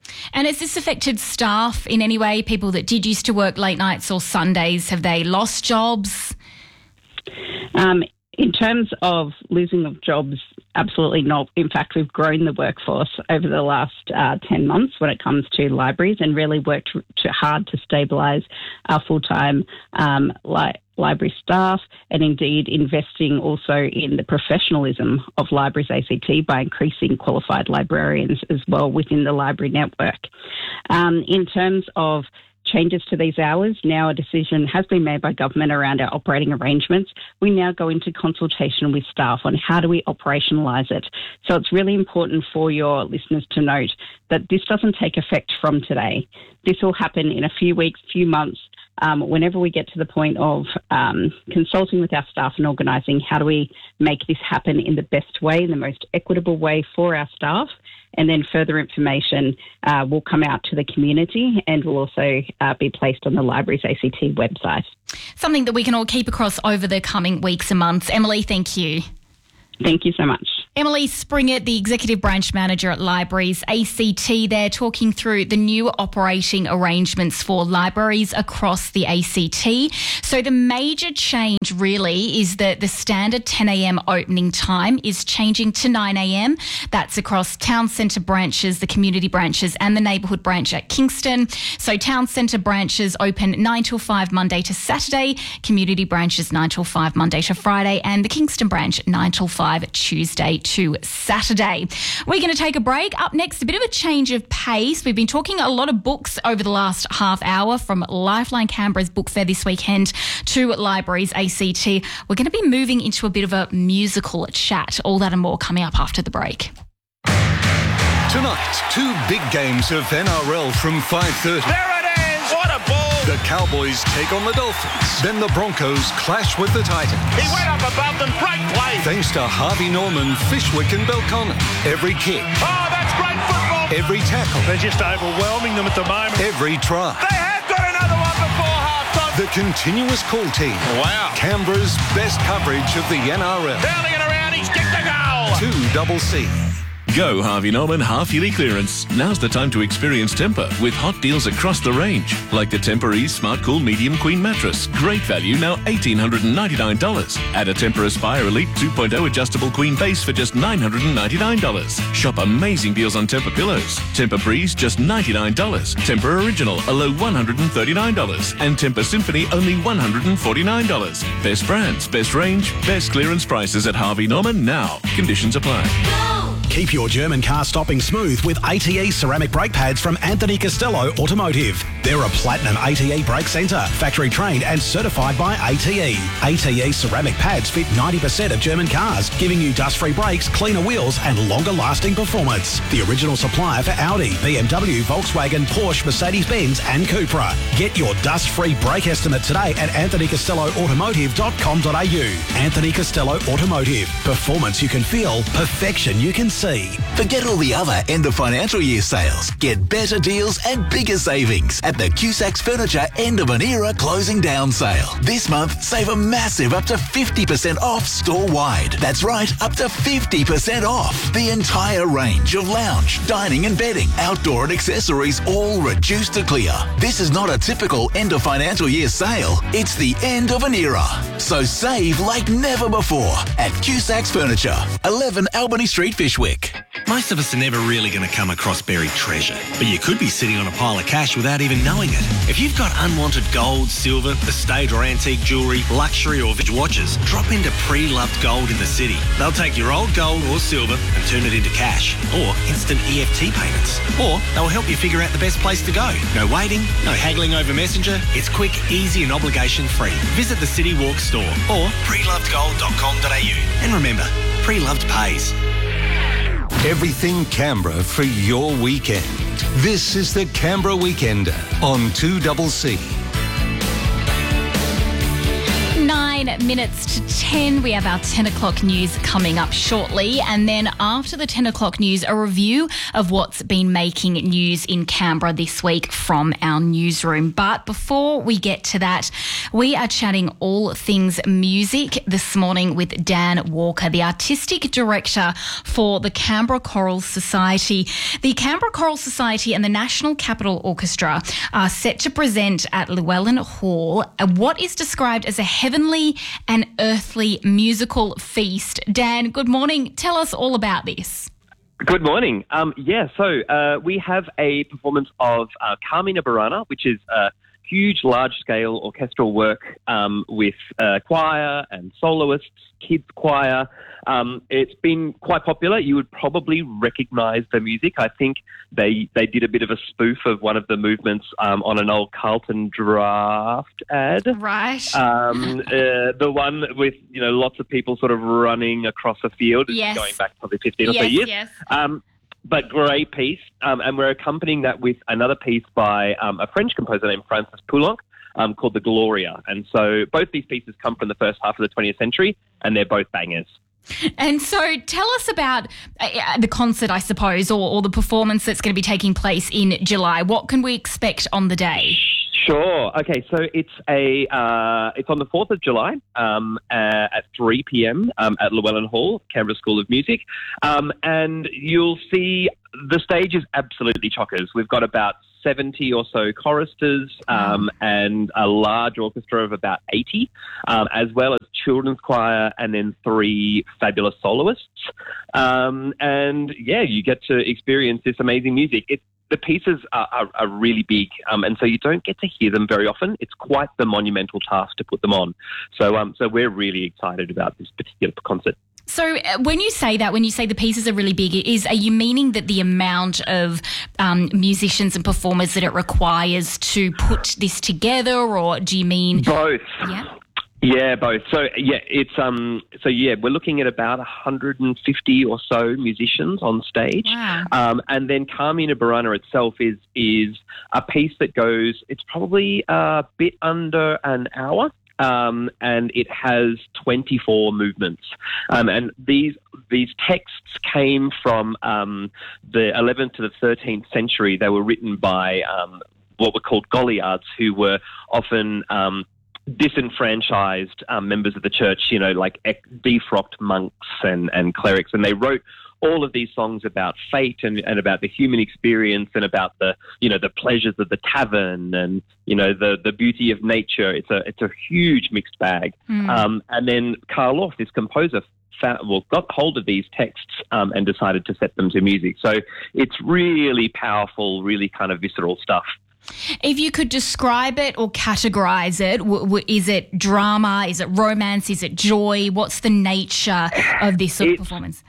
And has this affected staff in any way? People that did used to work late nights or Sundays, have they lost jobs? Um, in terms of losing of jobs, absolutely not. In fact, we've grown the workforce over the last uh, ten months when it comes to libraries, and really worked to, hard to stabilise our full-time um, li- library staff, and indeed investing also in the professionalism of Libraries A C T by increasing qualified librarians as well within the library network. Um, in terms of changes to these hours, now a decision has been made by government around our operating arrangements. We now go into consultation with staff on how do we operationalise it. So it's really important for your listeners to note that this doesn't take effect from today. This will happen in a few weeks, few months, um, whenever we get to the point of um, consulting with our staff and organising how do we make this happen in the best way, in the most equitable way for our staff. And then further information uh, will come out to the community and will also uh, be placed on the Libraries A C T website. Something that we can all keep across over the coming weeks and months. Emily, thank you. Thank you so much. Emily Springett, the Executive Branch Manager at Libraries A C T, there talking through the new operating arrangements for libraries across the A C T. So the major change really is that the standard ten a.m. opening time is changing to nine a.m. That's across town centre branches, the community branches and the neighbourhood branch at Kingston. So town centre branches open nine till five Monday to Saturday, community branches nine till five Monday to Friday, and the Kingston branch nine till five Tuesday to Saturday. We're going to take a break. Up next, a bit of a change of pace. We've been talking a lot of books over the last half hour, from Lifeline Canberra's book fair this weekend to Libraries A C T. We're going to be moving into a bit of a musical chat. All that and more coming up after the break. Tonight, two big games of N R L from five thirty. There it is! What a ball! The Cowboys take on the Dolphins. Then the Broncos clash with the Titans. He went up above them. Great play. Thanks to Harvey Norman, Fishwick and Belconnen. Every kick. Oh, that's great football. Every tackle. They're just overwhelming them at the moment. Every try. They have got another one before half-time. The continuous call team. Wow. Canberra's best coverage of the N R L. Downling it around. He's kicked the goal. two double C. Go Harvey Norman half-yearly clearance. Now's the time to experience Tempur with hot deals across the range. Like the Tempur Ease Smart Cool Medium Queen Mattress. Great value, now one thousand eight hundred ninety-nine dollars. Add a Tempur Aspire Elite two point oh Adjustable Queen Base for just nine hundred ninety-nine dollars. Shop amazing deals on Tempur pillows. Tempur Breeze, just ninety-nine dollars. Tempur Original, a low one hundred thirty-nine dollars. And Tempur Symphony, only one hundred forty-nine dollars. Best brands, best range, best clearance prices at Harvey Norman now. Conditions apply. Keep your German car stopping smooth with A T E ceramic brake pads from Anthony Costello Automotive. They're a platinum A T E brake centre, factory trained and certified by A T E. A T E ceramic pads fit ninety percent of German cars, giving you dust-free brakes, cleaner wheels and longer-lasting performance. The original supplier for Audi, B M W, Volkswagen, Porsche, Mercedes-Benz and Cupra. Get your dust-free brake estimate today at anthony costello automotive dot com dot a u. Anthony Costello Automotive. Performance you can feel, perfection you can see. Forget all the other end of financial year sales. Get better deals and bigger savings at the Cusacks Furniture End of an Era Closing Down Sale. This month, save a massive up to fifty percent off store-wide. That's right, up to fifty percent off. The entire range of lounge, dining and bedding, outdoor and accessories, all reduced to clear. This is not a typical end of financial year sale. It's the end of an era. So save like never before at Cusacks Furniture, eleven Albany Street, Fishwick. Most of us are never really going to come across buried treasure, but you could be sitting on a pile of cash without even knowing it. If you've got unwanted gold, silver, estate or antique jewellery, luxury or vintage watches, drop into Pre-Loved Gold in the city. They'll take your old gold or silver and turn it into cash, or instant E F T payments. Or they'll help you figure out the best place to go. No waiting, no haggling over Messenger. It's quick, easy and obligation-free. Visit the City Walk store or pre loved gold dot com dot a u. And remember, Pre-Loved pays. Everything Canberra for your weekend. This is the Canberra Weekender on two double C. Nine Nine minutes to ten. We have our ten o'clock news coming up shortly. And then after the ten o'clock news, a review of what's been making news in Canberra this week from our newsroom. But before we get to that, we are chatting all things music this morning with Dan Walker, the Artistic Director for the Canberra Choral Society. The Canberra Choral Society and the National Capital Orchestra are set to present at Llewellyn Hall what is described as a heavenly and earthly musical feast. Dan, good morning. Tell us all about this. Good morning. Um, yeah, so uh, we have a performance of uh, Carmina Burana, which is a huge, large-scale orchestral work um, with uh, choir and soloists, kids choir. Um, it's been quite popular. You would probably recognise the music. I think they they did a bit of a spoof of one of the movements um, on an old Carlton Draft ad. Right. Um, uh, the one with, you know, lots of people sort of running across a field. Yes. Going back probably fifteen or Yes, so years. yes. Um, but great piece. Um, and we're accompanying that with another piece by um, a French composer named Francis Poulenc um, called the Gloria. And so both these pieces come from the first half of the twentieth century, and they're both bangers. And so tell us about uh, the concert, I suppose, or, or the performance that's going to be taking place in July. What can we expect on the day? Sure. Okay, so it's a uh, it's on the fourth of July um, uh, at three p.m. Um, at Llewellyn Hall, Canberra School of Music. Um, and you'll see the stage is absolutely chockers. We've got about seventy or so choristers um, and a large orchestra of about eighty, um, as well as children's choir and then three fabulous soloists. Um, and, yeah, you get to experience this amazing music. It's The pieces are, are, are really big, um, and so you don't get to hear them very often. It's quite the monumental task to put them on. So, um, so we're really excited about this particular concert. So uh, when you say that, when you say the pieces are really big, is are you meaning that the amount of um, musicians and performers that it requires to put this together, or do you mean both? Yeah. Yeah, both. So yeah, it's um. So yeah, we're looking at about one hundred fifty or so musicians on stage. Wow. Um, and then Carmina Burana itself is is a piece that goes. It's probably a bit under an hour. Um, and it has twenty-four movements. Um, and these these texts came from um, the eleventh to the thirteenth century. They were written by um, what were called Goliards, who were often um, disenfranchised um, members of the church, you know, like defrocked monks and, and clerics. And they wrote all of these songs about fate and, and about the human experience and about the, you know, the pleasures of the tavern and, you know, the, the beauty of nature. It's a it's a huge mixed bag. Mm. Um, and then Carl Orff, this composer, found, well, got hold of these texts um, and decided to set them to music. So it's really powerful, really kind of visceral stuff. If you could describe it or categorise it, w- w- is it drama? Is it romance? Is it joy? What's the nature of this sort of It's- performance?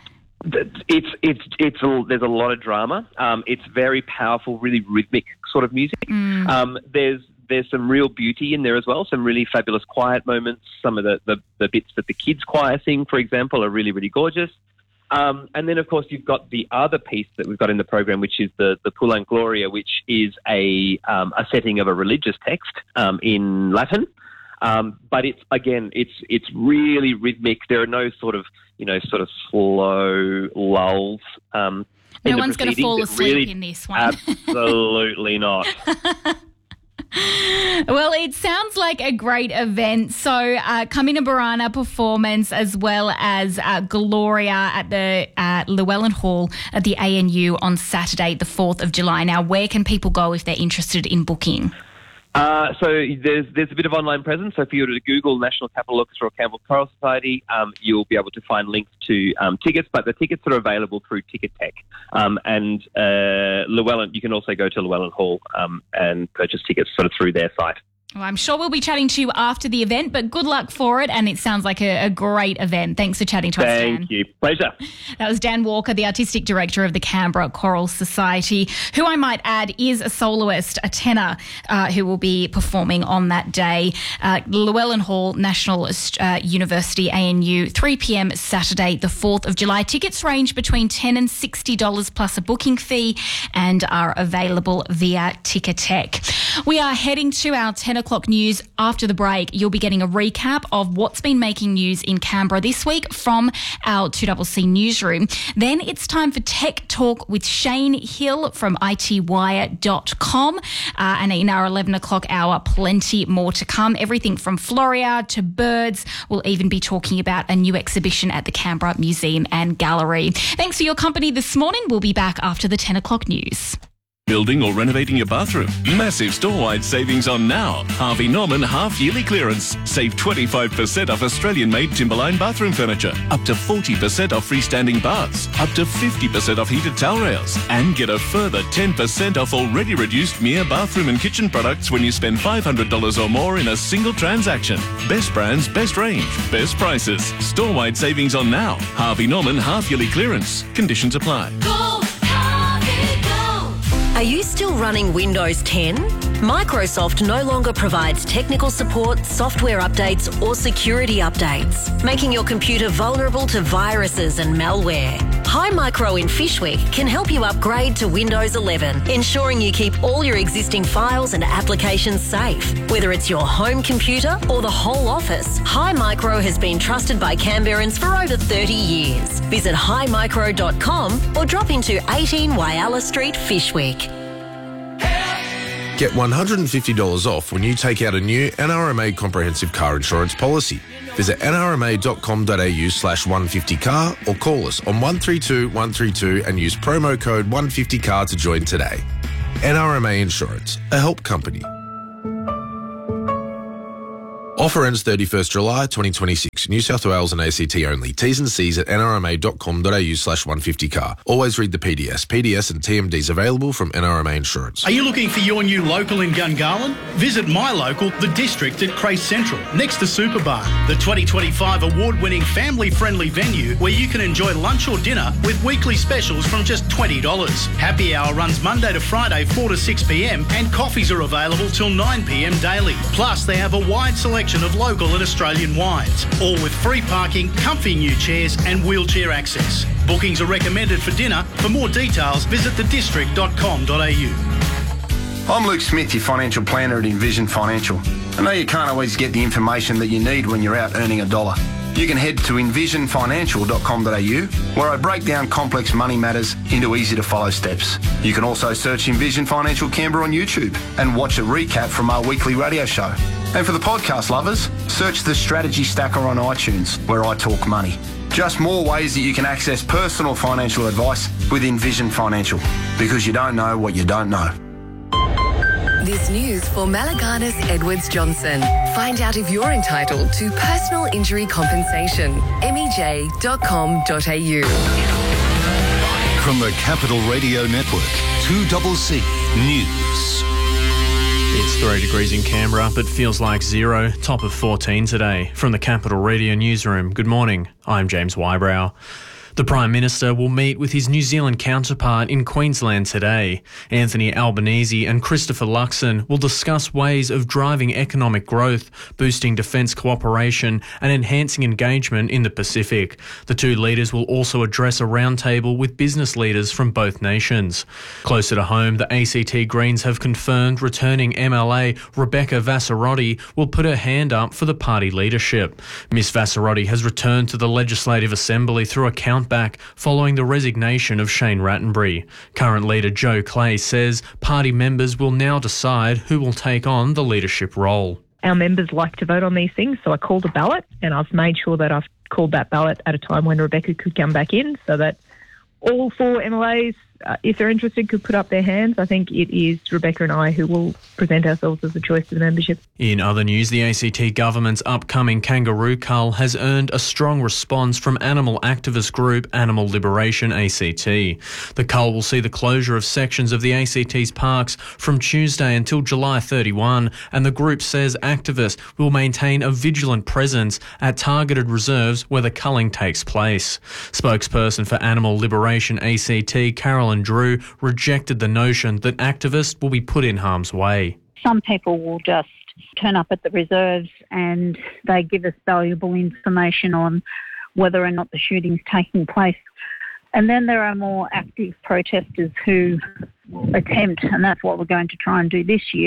It's it's it's a, there's a lot of drama. Um, it's very powerful, really rhythmic sort of music. Mm. Um, there's there's some real beauty in there as well. Some really fabulous quiet moments. Some of the, the, the bits that the kids choir sing, for example, are really really gorgeous. Um, and then of course you've got the other piece that we've got in the program, which is the the Poulenc Gloria, which is a um, a setting of a religious text um, in Latin. Um, but it's again, it's it's really rhythmic. There are no sort of you know sort of slow lulls. Um, No in the one's going to proceedings. fall It asleep really- in this one. Absolutely not. Well, it sounds like a great event. So, uh, Carmina Burana performance as well as uh, Gloria at the uh, Llewellyn Hall at the A N U on Saturday, the fourth of July. Now, where can people go if they're interested in booking? Uh, so there's there's a bit of online presence. So if you were to Google National Capital Orchestra or Canberra Choral Society, um, you'll be able to find links to um, tickets. But the tickets are available through Ticketek. Um, and uh, Llewellyn, you can also go to Llewellyn Hall um, and purchase tickets sort of through their site. Well, I'm sure we'll be chatting to you after the event, but good luck for it. And it sounds like a, a great event. Thanks for chatting to us, Dan. Thank you. Pleasure. That was Dan Walker, the Artistic Director of the Canberra Choral Society, who I might add is a soloist, a tenor, uh, who will be performing on that day. Uh, Llewellyn Hall, National uh, University, A N U, three p.m. Saturday, the fourth of July. Tickets range between ten dollars and sixty dollars plus a booking fee and are available via Ticketek. We are heading to our ten o'clock news after the break, you'll be getting a recap of what's been making news in Canberra this week from our two C C newsroom. Then it's time for Tech Talk with Shane Hill from I T wire dot com. Uh, and in our eleven o'clock hour, plenty more to come. Everything from Floria to birds. We'll even be talking about a new exhibition at the Canberra Museum and Gallery. Thanks for your company this morning. We'll be back after the ten o'clock news. Building or renovating your bathroom? Massive store-wide savings on now. Harvey Norman half-yearly clearance. Save twenty-five percent off Australian-made Timberline bathroom furniture. Up to forty percent off freestanding baths. Up to fifty percent off heated towel rails. And get a further ten percent off already reduced Mia bathroom and kitchen products when you spend five hundred dollars or more in a single transaction. Best brands, best range, best prices. Store-wide savings on now. Harvey Norman half-yearly clearance. Conditions apply. Go, Harvey, go. Are you still running Windows ten? Microsoft no longer provides technical support, software updates or security updates, making your computer vulnerable to viruses and malware. Hi Micro in Fishwick can help you upgrade to Windows eleven, ensuring you keep all your existing files and applications safe. Whether it's your home computer or the whole office, Hi Micro has been trusted by Canberrans for over thirty years. Visit hi micro dot com or drop into eighteen Whyalla Street, Fishwick. Get one hundred fifty dollars off when you take out a new N R M A comprehensive car insurance policy. Visit n r m a dot com dot a u slash one fifty car or call us on one three two one three two and use promo code one fifty car to join today. N R M A Insurance, a help company. Offer ends thirty-first July twenty twenty-six. New South Wales and A C T only. T's and C's at n r m a dot com dot a u slash one fifty car. Always read the P D S. P D S and T M Ds available from N R M A Insurance. Are you looking for your new local in Gungahlin? Visit my local, The District at Crace Central, next to Superbar, the twenty twenty-five award-winning family-friendly venue where you can enjoy lunch or dinner with weekly specials from just twenty dollars. Happy hour runs Monday to Friday four to six p m and coffees are available till nine p m daily. Plus, they have a wide selection of local and Australian wines, all with free parking, comfy new chairs and wheelchair access. Bookings are recommended for dinner. For more details, visit the district dot com dot a u. I'm Luke Smith, your financial planner at Envision Financial. I know you can't always get the information that you need when you're out earning a dollar. You can head to envision financial dot com dot a u, where I break down complex money matters into easy-to-follow steps. You can also search Envision Financial Canberra on YouTube and watch a recap from our weekly radio show. And for the podcast lovers, search the Strategy Stacker on iTunes, where I talk money. Just more ways that you can access personal financial advice with Envision Financial, because you don't know what you don't know. This news for Malaganas Edwards Johnson. Find out if you're entitled to personal injury compensation. m e j dot com dot a u. From the Capital Radio Network, two C C News. It's three degrees in Canberra, but feels like zero. Top of fourteen today. From the Capital Radio Newsroom, good morning. I'm James Wybrow. The Prime Minister will meet with his New Zealand counterpart in Queensland today. Anthony Albanese and Christopher Luxon will discuss ways of driving economic growth, boosting defence cooperation and enhancing engagement in the Pacific. The two leaders will also address a roundtable with business leaders from both nations. Closer to home, the A C T Greens have confirmed returning M L A Rebecca Vassarotti will put her hand up for the party leadership. Miss Vassarotti has returned to the Legislative Assembly through a count back following the resignation of Shane Rattenbury. Current leader Joe Clay says party members will now decide who will take on the leadership role. Our members like to vote on these things, so I called a ballot and I've made sure that I've called that ballot at a time when Rebecca could come back in so that all four M L As, uh, if they're interested, could put up their hands. I think it is Rebecca and I who will present ourselves as a choice to the membership. In other news, the A C T government's upcoming kangaroo cull has earned a strong response from animal activist group Animal Liberation A C T. The cull will see the closure of sections of the A C T's parks from Tuesday until July thirty-first, and the group says activists will maintain a vigilant presence at targeted reserves where the culling takes place. Spokesperson for Animal Liberation A C T, Carolyn Drew, rejected the notion that activists will be put in harm's way. Some people will just turn up at the reserves and they give us valuable information on whether or not the shooting's taking place. And then there are more active protesters who attempt, and that's what we're going to try and do this year,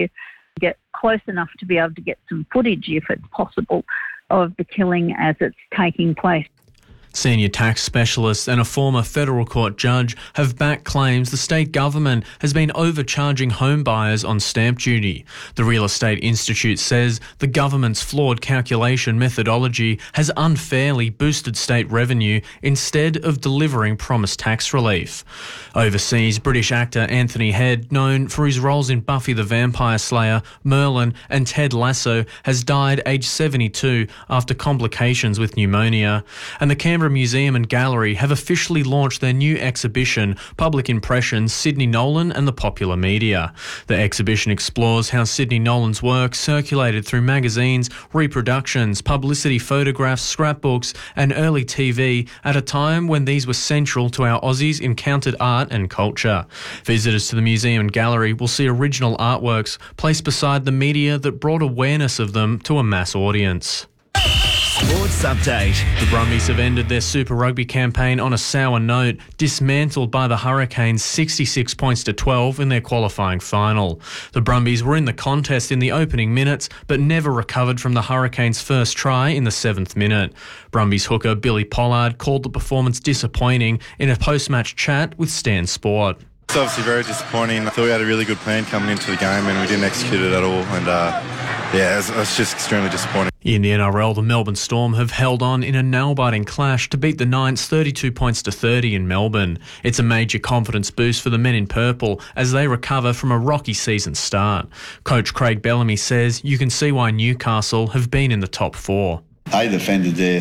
get close enough to be able to get some footage, if it's possible, of the killing as it's taking place. Senior tax specialists and a former federal court judge have backed claims the state government has been overcharging home buyers on stamp duty. The Real Estate Institute says the government's flawed calculation methodology has unfairly boosted state revenue instead of delivering promised tax relief. Overseas, British actor Anthony Head, known for his roles in Buffy the Vampire Slayer, Merlin and Ted Lasso, has died aged seventy-two after complications with pneumonia. And the Canberra Museum and Gallery have officially launched their new exhibition, Public Impressions, Sidney Nolan and the Popular Media. The exhibition explores how Sidney Nolan's work circulated through magazines, reproductions, publicity photographs, scrapbooks and early T V at a time when these were central to our Aussies' encountered art and culture. Visitors to the museum and gallery will see original artworks placed beside the media that brought awareness of them to a mass audience. Sports Update. The Brumbies have ended their Super Rugby campaign on a sour note, dismantled by the Hurricanes sixty-six points to twelve in their qualifying final. The Brumbies were in the contest in the opening minutes, but never recovered from the Hurricanes' first try in the seventh minute. Brumbies hooker Billy Pollard called the performance disappointing in a post-match chat with Stan Sport. It's obviously very disappointing. I thought we had a really good plan coming into the game and we didn't execute it at all. And uh, yeah, it's, it's just extremely disappointing. In the N R L, the Melbourne Storm have held on in a nail-biting clash to beat the Knights thirty-two points to thirty in Melbourne. It's a major confidence boost for the men in purple as they recover from a rocky season start. Coach Craig Bellamy says you can see why Newcastle have been in the top four. They defended their